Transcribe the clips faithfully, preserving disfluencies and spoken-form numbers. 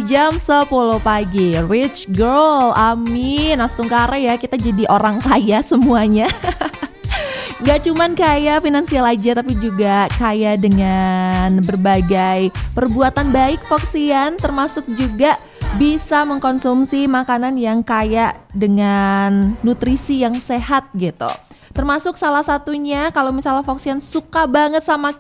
di jam sepuluh pagi. Rich girl, amin. Astungkara ya, kita jadi orang kaya semuanya. Gak cuman kaya finansial aja, tapi juga kaya dengan berbagai perbuatan baik Foxian, termasuk juga bisa mengkonsumsi makanan yang kaya dengan nutrisi yang sehat gitu. Termasuk salah satunya kalau misalnya Foxian suka banget sama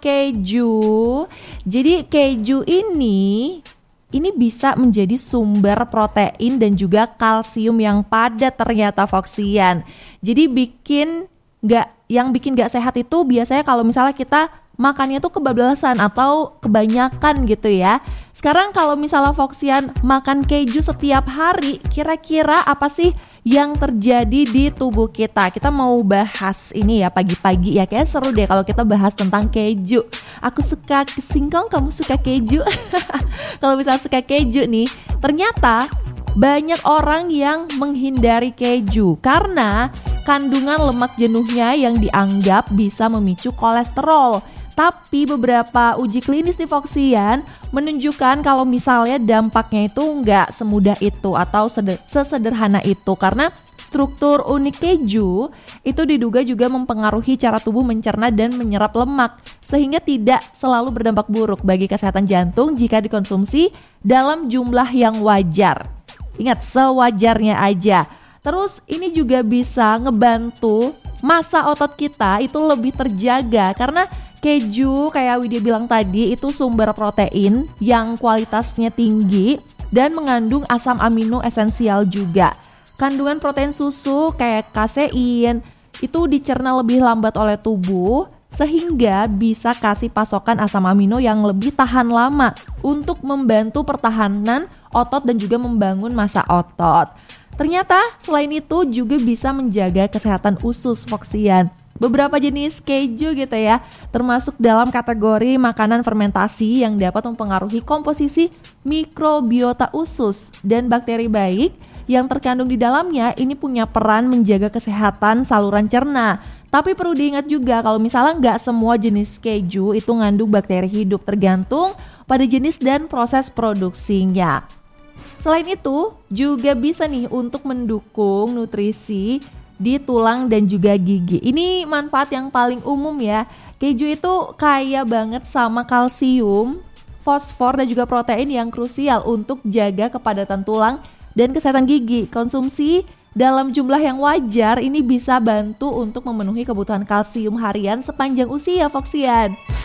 keju. Jadi keju ini ini bisa menjadi sumber protein dan juga kalsium yang padat ternyata Foxian. Jadi bikin gak yang bikin gak sehat itu biasanya kalau misalnya kita makannya tuh kebablasan atau kebanyakan gitu ya. Sekarang kalau misalnya Foxian makan keju setiap hari, kira-kira apa sih yang terjadi di tubuh kita? Kita mau bahas ini ya pagi-pagi ya, kayak seru deh kalau kita bahas tentang keju. Aku suka singkong, kamu suka keju. Kalau misalnya suka keju nih, ternyata banyak orang yang menghindari keju karena kandungan lemak jenuhnya yang dianggap bisa memicu kolesterol. Tapi beberapa uji klinis di Foxian menunjukkan kalau misalnya dampaknya itu nggak semudah itu atau seder- sesederhana itu, karena struktur unik keju itu diduga juga mempengaruhi cara tubuh mencerna dan menyerap lemak, sehingga tidak selalu berdampak buruk bagi kesehatan jantung jika dikonsumsi dalam jumlah yang wajar. Ingat, sewajarnya aja. Terus ini juga bisa ngebantu massa otot kita itu lebih terjaga, karena keju kayak Widya bilang tadi itu sumber protein yang kualitasnya tinggi dan mengandung asam amino esensial juga. Kandungan protein susu kayak kasein itu dicerna lebih lambat oleh tubuh, sehingga bisa kasih pasokan asam amino yang lebih tahan lama untuk membantu pertahanan otot dan juga membangun massa otot. Ternyata selain itu juga bisa menjaga kesehatan usus Foxian. Beberapa jenis keju gitu ya, termasuk dalam kategori makanan fermentasi yang dapat mempengaruhi komposisi mikrobiota usus, dan bakteri baik yang terkandung di dalamnya ini punya peran menjaga kesehatan saluran cerna. Tapi perlu diingat juga kalau misalnya nggak semua jenis keju itu ngandung bakteri hidup, tergantung pada jenis dan proses produksinya. Selain itu juga bisa nih untuk mendukung nutrisi di tulang dan juga gigi. Ini manfaat yang paling umum ya. Keju itu kaya banget sama kalsium, fosfor dan juga protein yang krusial untuk jaga kepadatan tulang dan kesehatan gigi. Konsumsi dalam jumlah yang wajar ini bisa bantu untuk memenuhi kebutuhan kalsium harian sepanjang usia Foxian.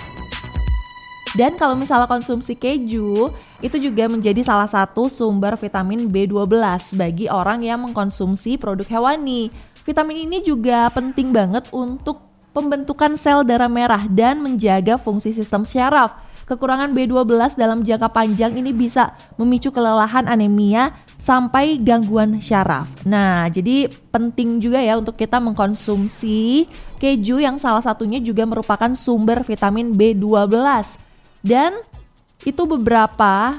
Dan kalau misalnya konsumsi keju, itu juga menjadi salah satu sumber vitamin B dua belas bagi orang yang mengkonsumsi produk hewani. Vitamin ini juga penting banget untuk pembentukan sel darah merah dan menjaga fungsi sistem syaraf. Kekurangan B dua belas dalam jangka panjang ini bisa memicu kelelahan, anemia, sampai gangguan syaraf. Nah, jadi penting juga ya untuk kita mengkonsumsi keju yang salah satunya juga merupakan sumber vitamin B dua belas. Dan itu beberapa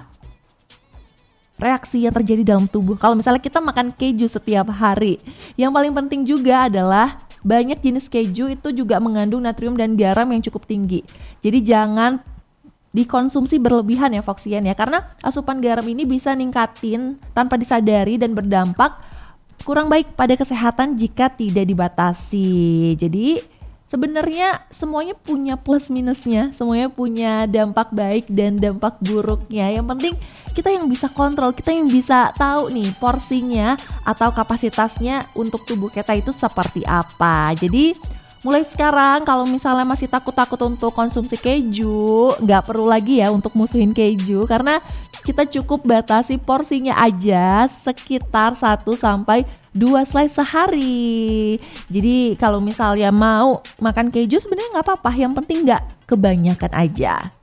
reaksi yang terjadi dalam tubuh kalau misalnya kita makan keju setiap hari. Yang paling penting juga adalah banyak jenis keju itu juga mengandung natrium dan garam yang cukup tinggi. Jadi jangan dikonsumsi berlebihan ya Foxian ya, karena asupan garam ini bisa ningkatin tanpa disadari dan berdampak kurang baik pada kesehatan jika tidak dibatasi. Jadi sebenarnya semuanya punya plus minusnya, semuanya punya dampak baik dan dampak buruknya. Yang penting kita yang bisa kontrol, kita yang bisa tahu nih porsinya atau kapasitasnya untuk tubuh kita itu seperti apa. Jadi mulai sekarang kalau misalnya masih takut-takut untuk konsumsi keju, nggak perlu lagi ya untuk musuhin keju, karena kita cukup batasi porsinya aja sekitar satu sampai dua slice sehari. Jadi kalau misalnya mau makan keju sebenarnya nggak apa-apa, yang penting nggak kebanyakan aja.